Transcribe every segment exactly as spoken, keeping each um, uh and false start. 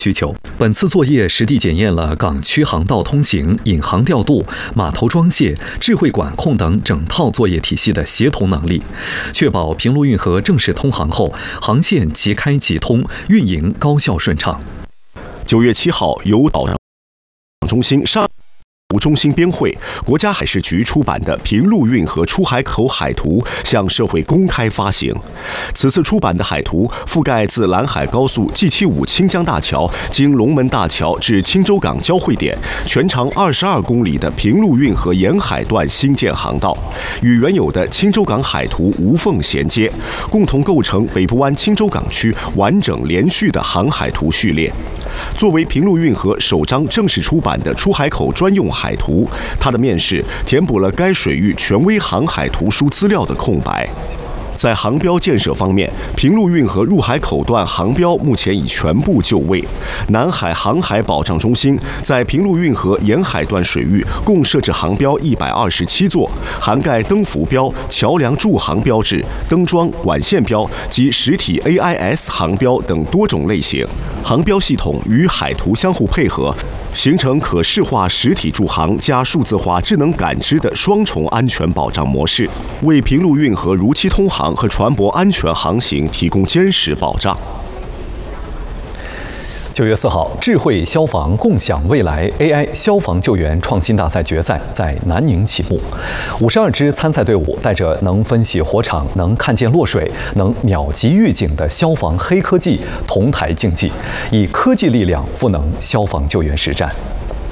需求。本次作业实地检验了港区航道通行、引航调度、码头装卸、智慧管控等整套作业体系的协同能力，确保平陆运河正式通航后，航线即开即通，运营高效顺畅。 九月七号，由岛上中心上。中心编会、国家海事局出版的《平陆运河出海口海图》向社会公开发行。此次出版的海图覆盖自兰海高速 G 七十五清江大桥经龙门大桥至青洲港交汇点，全长二十二公里的平陆运河沿海段新建航道，与原有的青洲港海图无缝衔接，共同构成北部湾青洲港区完整连续的航海图序列。作为平陆运河首张正式出版的出海口专用海图，它的面世填补了该水域权威航海图书资料的空白。在航标建设方面，平陆运河入海口段航标目前已全部就位。南海航海保障中心在平陆运河沿海段水域共设置航标一百二十七座，涵盖登浮标、桥梁驻航标志、灯桩、管线标及实体 A I S 航标等多种类型。航标系统与海图相互配合，形成可视化实体驻航加数字化智能感知的双重安全保障模式，为平陆运河如期通航和船舶安全航行提供坚实保障。 九月四号，智慧消防共享未来 A I 消防救援创新大赛决赛在南宁启幕。五十二支参赛队伍带着能分析火场、能看见落水、能秒级预警的消防黑科技同台竞技，以科技力量赋能消防救援实战。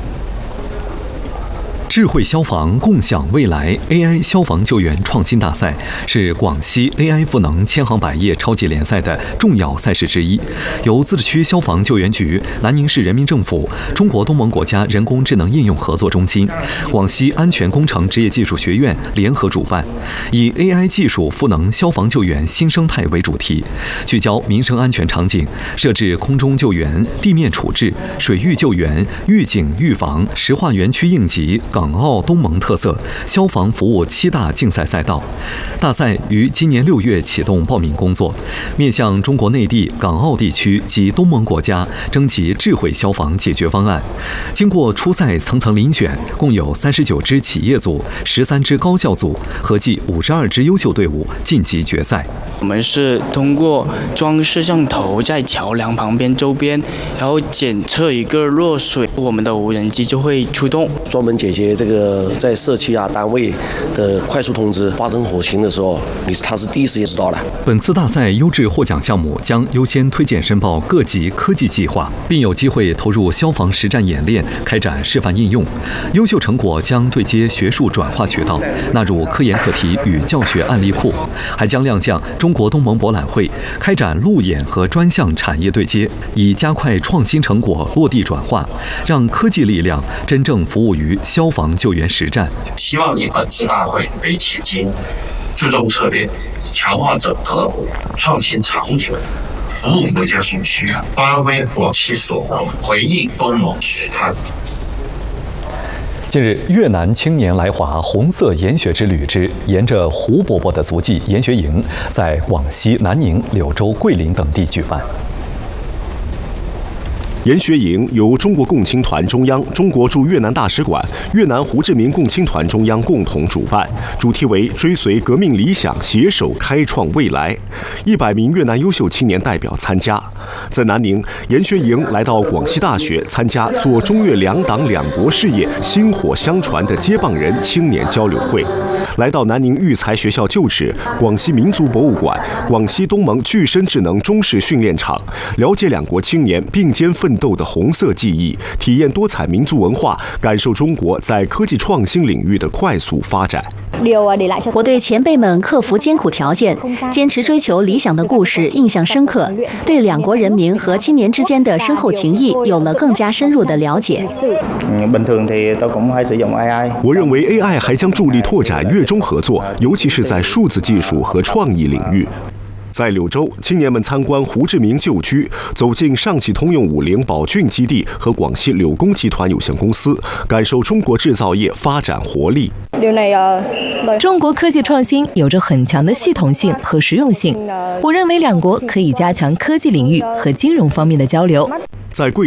智慧消防共享未来 A I 消防救援创新大赛是广西 A I 赋能千行百业超级联赛的重要赛事之一，由自治区消防救援局、南宁市人民政府、中国东盟国家人工智能应用合作中心、广西安全工程职业技术学院联合主办，以 A I 技术赋能消防救援新生态为主题，聚焦民生安全场景，设置空中救援、地面处置、水域救援、预警预防、石化园区应急、港澳东盟特色消防服务七大竞赛赛道。大赛于今年六月启动报名工作，面向中国内地、港澳地区及东盟国家征集智慧消防解决方案。经过初赛层层遴选，共有三十九支企业组、十三支高校组，合计五十二支优秀队伍晋级决赛。 我们是通过装摄像头在桥梁旁边周边，然后检测一个落水，我们的无人机就会出动， 专门解决这个在社区啊单位的快速通知，发生火情的时候，你他是第一时间知道的。 本次大赛优质获奖项目将优先推荐申报各级科技计划，并有机会投入消防实战演练，开展示范应用。优秀成果将对接学术转化渠道，纳入科研课题与教学案例库，还将亮相中国东盟博览会，开展路演和专项产业对接，以加快创新成果落地转化，让科技力量真正服务于消防救援实战。 希望你本次大会可以企精，注重策略，强化整合，创新场景，服务国家所需，发挥广西所长，回应东盟需求。 近日，越南青年来华红色研学之旅之沿着胡伯伯的足迹研学营在广西南宁、柳州、桂林等地举办。 研学营由中国共青团中央、中国驻越南大使馆、越南胡志明共青团中央共同主办，主题为追随革命理想，携手开创未来。一百名越南优秀青年代表参加。在南宁，研学营来到广西大学参加做中越两党两国事业薪火相传的接棒人青年交流会。来到南宁育才学校旧址、广西民族博物馆、广西东盟具身智能中式训练场，了解两国青年并肩奋斗的红色记忆，体验多彩民族文化，感受中国在科技创新领域的快速发展。 我对前辈们克服艰苦条件、坚持追求理想的故事印象深刻，对两国人民和青年之间的深厚情谊有了更加深入的了解。 我认为 A I 还将助力拓展越中合作，尤其是在数字技术和创意领域。在柳州，青年们参观胡志明旧居，走进上汽通用五菱宝骏基地和广西柳工集团有限公司，感受中国制造业发展活力。 中国科技创新有着很强的系统性和实用性，我认为两国可以加强科技领域和金融方面的交流。 在贵